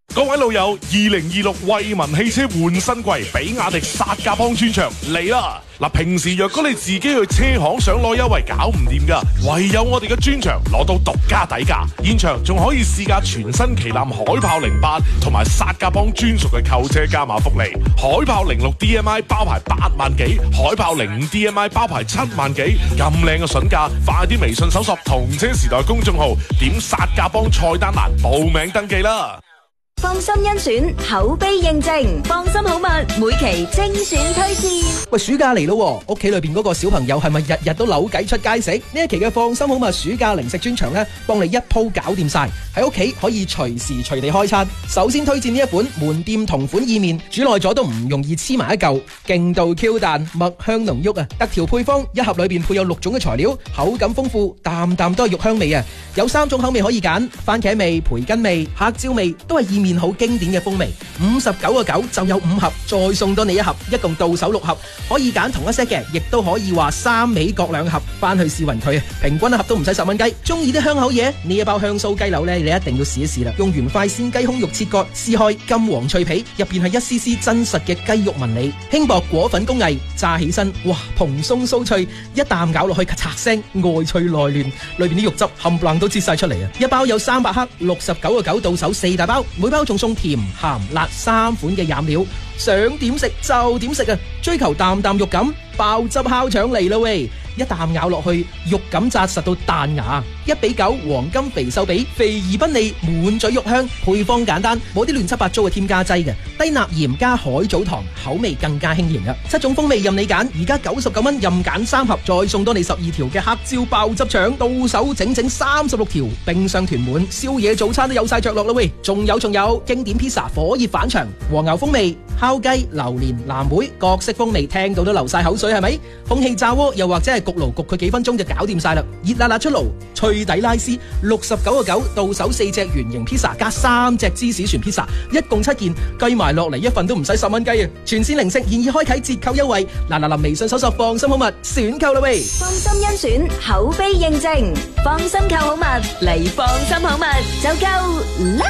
各位老友，2026惠民汽車換新季，比亞迪薩價幫專場嚟啦！嗱，平時若果你自己去車行想攞優惠搞唔掂噶，唯有我哋嘅專場攞到獨家底價，現場仲可以試駕全新旗艦海豹08同埋薩價幫專屬嘅購車加碼福利。海豹06 DMI 包牌8萬幾，海豹05 DMI 包牌7萬幾，咁靚嘅筍價，快啲微信搜索同車時代公眾號，點薩價幫菜單欄報名登記啦！ 放心甄選，口碑認證，放心好物，每期精選推薦。 喂，暑假嚟咯，屋企裏邊嗰個小朋友係咪日日都扭計出街食？呢一期嘅放心好物暑假零食專場呢，幫你一鋪搞掂晒，喺屋企可以隨時隨地開餐。首先推薦呢一款門店同款意麵，煮耐咗都唔容易黐埋一嚿，勁度 Q 彈，麥香濃郁啊！特調配方，一盒裏邊配有6種嘅材料，口感豐富，啖啖都係肉香味啊！有3種口味可以揀，番茄味、培根味、黑椒味，都係意麵好經典嘅風味。59.9就有5盒，再送多你1盒，一共到手6盒，可以揀同一 set 嘅，亦都可以話3味各2盒，翻去試勻佢啊！平均一盒都唔使10蚊雞。中意啲香口嘢，呢一包香酥雞柳呢，你一定要試一試啦！用原塊鮮雞胸肉切割，撕開金黃脆皮，入邊係一絲絲真實嘅雞肉紋理，輕薄果粉工藝，炸起身，哇，蓬鬆酥脆，一啖咬落去咔嚓聲，外脆內嫩，裏邊啲肉汁冚唪唥都擠晒出嚟啊！一包有300克，69.9到手4大包，每包仲送甜、鹹、辣3款嘅飲料，想點食就點食啊！追求啖啖肉感，爆汁烤腸嚟啦喂！一啖咬落去，肉感紮實到彈牙，1:9黃金肥瘦比，肥而不膩，滿嘴肉香。配方簡單，冇啲亂七八糟嘅添加劑嘅，低鈉鹽加海藻糖，口味更加輕盈啊！7種風味任你揀，而家99蚊任揀3盒，再送多你12條嘅黑椒爆汁腸，到手整整36條，冰箱囤滿，宵夜早餐都有晒着落啦喂！仲有經典披薩火熱反場，和牛風味、烤雞、榴蓮、藍莓，各式風味，聽到都流晒口水係咪？空氣炸鍋又或者係焗爐焗佢幾分鐘就搞掂晒啦！熱辣辣出爐，脆底拉絲，69.9到手4隻圓形披薩加3隻芝士船披薩，一共7件，計埋落嚟一份都唔使10蚊雞啊！全線零食現已開啟折扣優惠，嗱，微信搜索放心好物選購啦喂！ 放心甄選，口碑認證，放心購好物嚟放心好物就夠啦！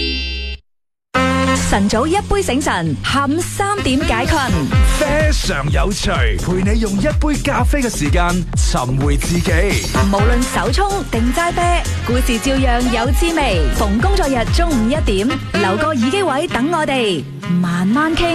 晨早一杯醒神，下午3點解困。 非常有趣，陪你用一杯咖啡嘅時間尋回自己。 無論手沖定齋啤，故事照樣有滋味。逢工作日中午1點，留個耳機位等我哋慢慢傾。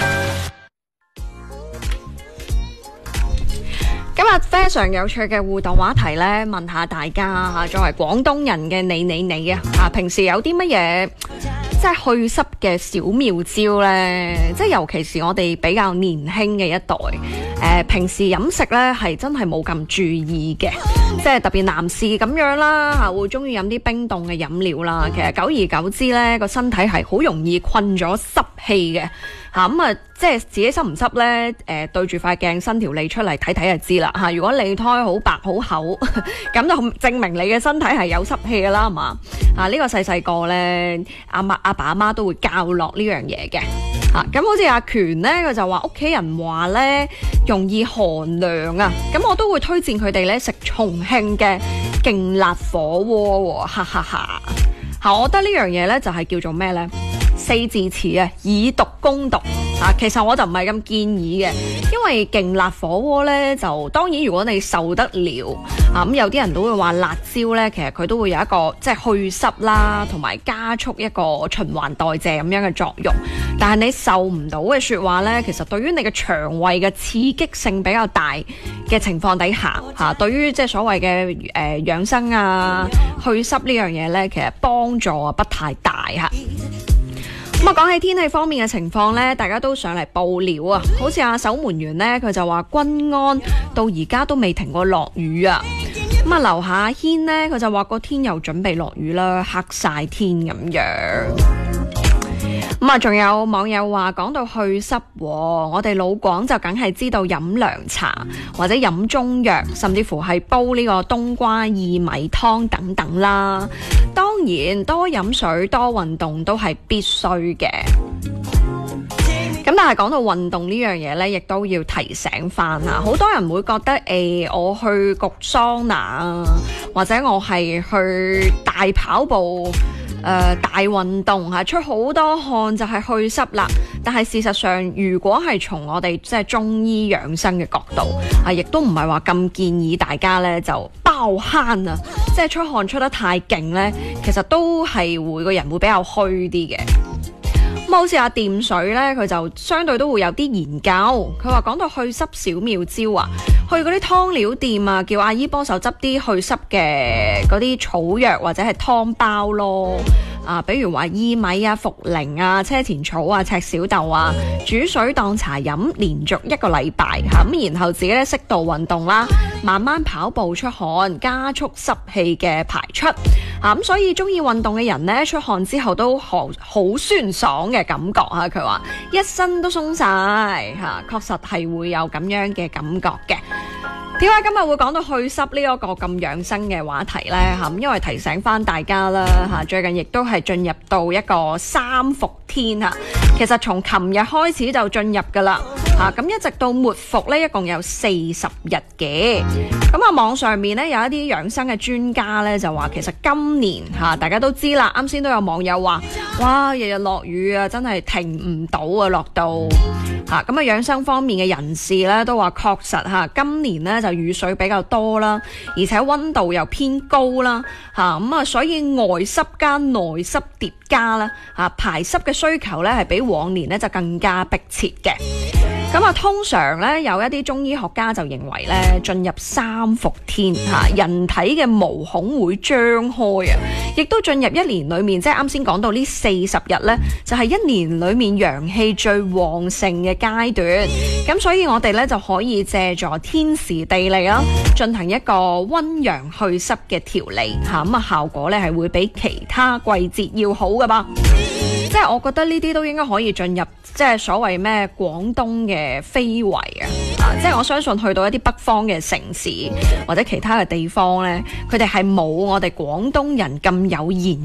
今日非常有趣嘅互動話題咧，問下大家吓，作為廣東人嘅你啊，平時有啲乜嘢即係去濕嘅小妙招呢？即係尤其是我哋比較年輕嘅一代，平時飲食呢係真係冇咁注意嘅，即係特別男士咁樣啦嚇，會中意飲啲冰凍嘅飲料啦。其實久而久之呢，個身體係好容易困咗濕氣嘅嚇。咁啊，即係自己濕唔濕呢？對住塊鏡伸條脷出嚟睇睇就知啦嚇。如果脷苔好白好厚，咁就證明你嘅身體係有濕氣㗎啦，係嘛？呢個細個呢，阿爸阿媽都會教落呢樣嘢嘅嚇。咁好似阿權呢，佢就話屋企人話呢容易寒涼啊，咁我都會推薦佢哋呢食重慶嘅勁辣火鍋喎，哈哈哈嚇！我覺得呢樣嘢呢就係叫做咩呢？4字詞啊，以毒攻毒啊！其實我就唔係咁建議嘅，因為勁辣火鍋呢，就當然如果你受得了啊，咁有啲人都會話辣椒呢，其實佢都會有一個即係去濕啦，同埋加速一個循環代謝咁樣嘅作用。但係你受唔到嘅說話呢，其實對於你嘅腸胃嘅刺激性比較大嘅情況底下嚇，對於即係所謂嘅養生啊、去濕呢樣嘢呢，其實幫助啊不太大嚇。咁啊，講起天氣方面嘅情況呢，大家都上嚟報料啊，好似阿守門員呢，佢就話均安到而家都未停過落雨啊。咁啊，樓下軒呢，佢就話個天又準備落雨啦，黑晒天咁樣。咁啊，仲有網友話講到去濕，我哋老廣就梗係知道飲涼茶或者飲中藥，甚至乎係煲呢個冬瓜薏米湯等等啦。當然多飲水多運動都係必須嘅。咁但係講到運動呢樣嘢呢，亦都要提醒翻啊！好多人會覺得我去焗桑拿啊，或者我係去大跑步大運動嚇，出好多汗就係去濕啦。但係事實上，如果係從我哋即係中醫養生嘅角度，亦都唔係話咁建議大家咧就爆慳啊，即係出汗出得太勁咧，其實都係會個人會比較虛啲嘅。咁好似阿掂水咧，佢就相對都會有啲研究。佢話講到去濕小妙招啊，去嗰啲湯料店啊，叫阿姨幫手執啲去濕嘅嗰啲草藥或者係湯包咯。比如話薏米啊、茯苓啊、車前草啊、赤小豆啊，煮水當茶飲，連續1個禮拜咁，然後自己咧適度運動啦，慢慢跑步出汗，加速濕氣嘅排出。咁所以中意運動嘅人呢，出汗之後都好酸爽嘅感覺嚇。佢話一身都鬆晒嚇，確實係會有咁樣嘅感覺嘅。點解今日會講到去濕呢一個咁養生嘅話題呢？因為提醒翻大家啦，最近亦都係進入到一個3伏天嚇。其實從琴日開始就進入㗎啦，咁一直到末伏呢，一共有40日嘅。咁網上面呢，有一啲養生嘅專家呢，就話，其實今年大家都知啦，啱先都有網友話，哇，日日落雨啊，真係停唔到啊，落到咁養生方面嘅人士呢，都話確實今年呢，就雨水比較多啦，而且溫度又偏高啦，所以外濕加內濕疊加啦，排濕嘅需求呢，係比往年呢就更加迫切嘅。通常咧有一啲中醫學家就認為咧，進入3伏天人體嘅毛孔會張開啊，亦都進入一年裏面，即係啱先講到呢40日咧，就係一年裏面陽氣最旺盛嘅階段。咁所以我哋咧就可以借助天時地利啦，進行一個溫陽去濕嘅調理咁效果咧係會比其他季節要好噶噃。即係我覺得呢啲都應該可以進入即係所謂咩廣東嘅非遺即係我相信去到一啲北方嘅城市或者其他嘅地方呢，佢哋係冇我哋廣東人咁有研